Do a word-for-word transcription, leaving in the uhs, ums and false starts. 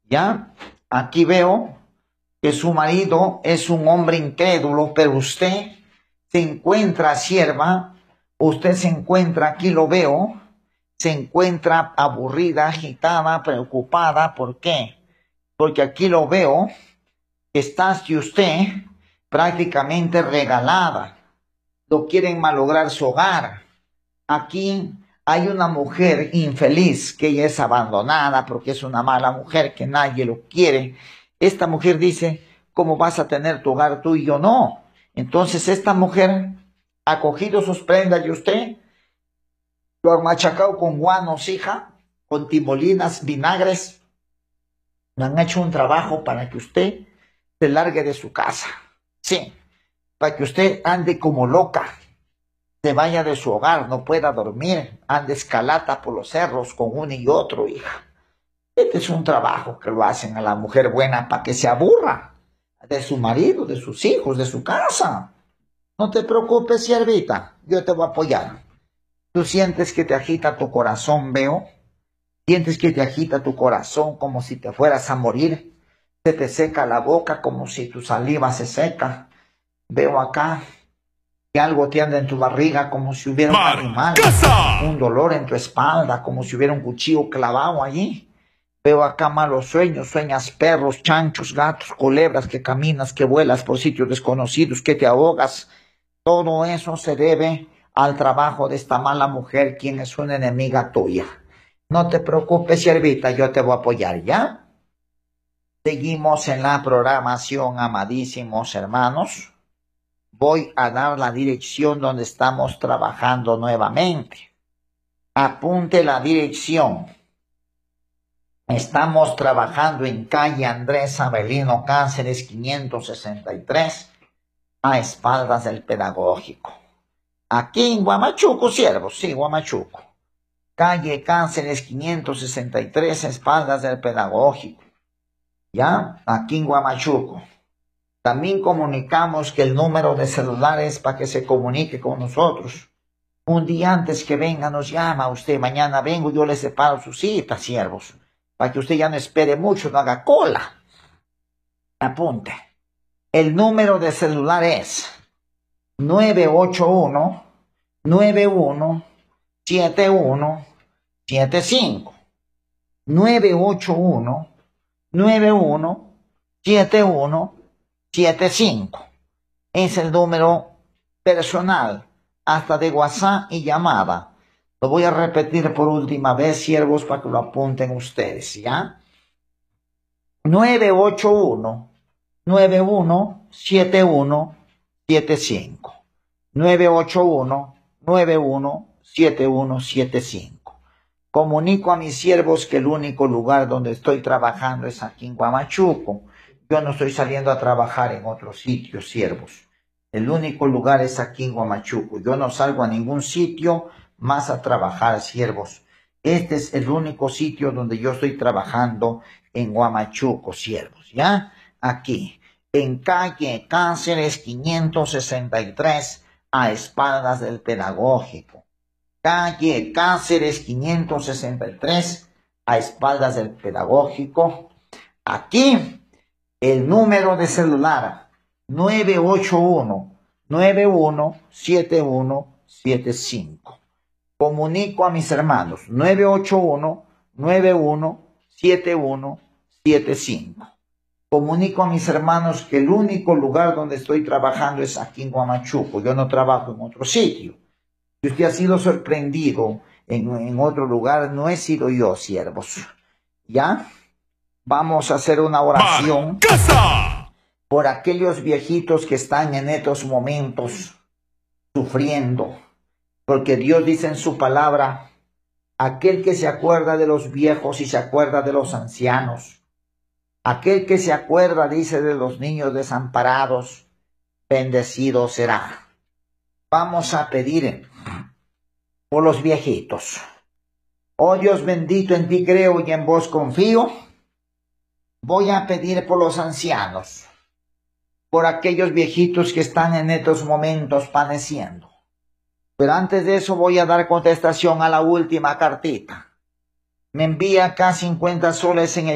¿Ya? Aquí veo que su marido es un hombre incrédulo, pero usted se encuentra, sierva, usted se encuentra, aquí lo veo, se encuentra aburrida, agitada, preocupada. ¿Por qué? Porque aquí lo veo, estás y usted prácticamente regalada. Lo quieren malograr su hogar. Aquí hay una mujer infeliz que ella es abandonada porque es una mala mujer que nadie lo quiere. Esta mujer dice, ¿cómo vas a tener tu hogar tú y yo no? Entonces esta mujer ha cogido sus prendas y usted lo ha machacado con guanos, hija, con timolinas, vinagres. Le han hecho un trabajo para que usted se largue de su casa. Sí, para que usted ande como loca, se vaya de su hogar, no pueda dormir, ande escalata por los cerros con uno y otro, hija. Este es un trabajo que lo hacen a la mujer buena para que se aburra de su marido, de sus hijos, de su casa. No te preocupes, siervita, yo te voy a apoyar. Tú sientes que te agita tu corazón, veo. Sientes que te agita tu corazón como si te fueras a morir. Se te seca la boca como si tu saliva se seca. Veo acá que algo te anda en tu barriga como si hubiera un animal. Un dolor en tu espalda como si hubiera un cuchillo clavado allí. Veo acá malos sueños, sueñas perros, chanchos, gatos, culebras, que caminas, que vuelas por sitios desconocidos, que te ahogas. Todo eso se debe al trabajo de esta mala mujer, quien es una enemiga tuya. No te preocupes, siervita, yo te voy a apoyar, ¿ya? Seguimos en la programación, amadísimos hermanos. Voy a dar la dirección donde estamos trabajando nuevamente. Apunte la dirección. Estamos trabajando en calle Andrés Avelino Cáceres quinientos sesenta y tres, a espaldas del Pedagógico. Aquí en Huamachuco, siervos, sí, Huamachuco. Calle Cáceres quinientos sesenta y tres, a espaldas del Pedagógico. ¿Ya? Aquí en Huamachuco. También comunicamos que el número de celular es para que se comunique con nosotros. Un día antes que venga nos llama usted, mañana vengo, yo le separo su cita, siervos, para que usted ya no espere mucho, no haga cola. Apunte. El número de celular es nueve ocho uno, nueve uno, siete uno, siete cinco. nueve ocho uno, nueve uno, siete uno, siete cinco. Es el número personal, hasta de WhatsApp y llamada. Lo voy a repetir por última vez, siervos, para que lo apunten ustedes, ¿ya? nueve ocho uno, nueve uno, siete uno, siete cinco. nueve ocho uno, nueve uno, siete uno, siete cinco. Comunico a mis siervos que el único lugar donde estoy trabajando es aquí en Huamachuco. Yo no estoy saliendo a trabajar en otros sitios, siervos. El único lugar es aquí en Huamachuco. Yo no salgo a ningún sitio más a trabajar, siervos. Este es el único sitio donde yo estoy trabajando en Huamachuco, siervos, ¿ya? Aquí, en calle Cáceres quinientos sesenta y tres, a espaldas del Pedagógico. Calle Cáceres quinientos sesenta y tres, a espaldas del Pedagógico. Aquí, el número de celular, nueve ocho uno, nueve uno, siete uno, siete cinco. Comunico a mis hermanos, nueve ocho uno, nueve uno, siete uno, siete cinco. Comunico a mis hermanos que el único lugar donde estoy trabajando es aquí en Huamachuco. Yo no trabajo en otro sitio. Si usted ha sido sorprendido en, en otro lugar, no he sido yo, siervos. ¿Ya? Vamos a hacer una oración por aquellos viejitos que están en estos momentos sufriendo. Porque Dios dice en su palabra, aquel que se acuerda de los viejos y se acuerda de los ancianos, aquel que se acuerda, dice, de los niños desamparados, bendecido será. Vamos a pedir por los viejitos. Oh Dios bendito, en ti creo y en vos confío. Voy a pedir por los ancianos, por aquellos viejitos que están en estos momentos padeciendo. Pero antes de eso voy a dar contestación a la última cartita. Me envía acá cincuenta soles en el